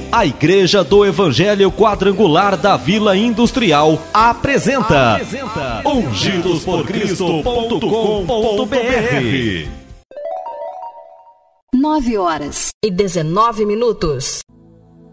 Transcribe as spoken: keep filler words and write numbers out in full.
A Igreja do Evangelho Quadrangular da Vila Industrial apresenta, apresenta ungidos por cristo ponto com ponto br. nove horas e dezenove minutos.